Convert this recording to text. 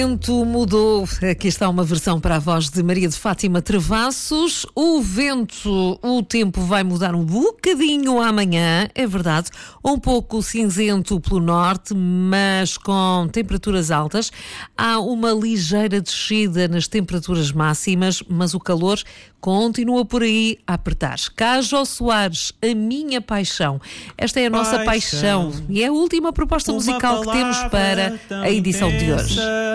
O vento mudou, aqui está uma versão para a voz de Maria de Fátima Travassos. O tempo vai mudar um bocadinho amanhã, é verdade, um pouco cinzento pelo norte, mas com temperaturas altas. Há uma ligeira descida nas temperaturas máximas, mas o calor continua por aí a apertar. Cajo Soares, A Minha Paixão. Esta é a nossa paixão e é a última proposta musical que temos para a edição de hoje.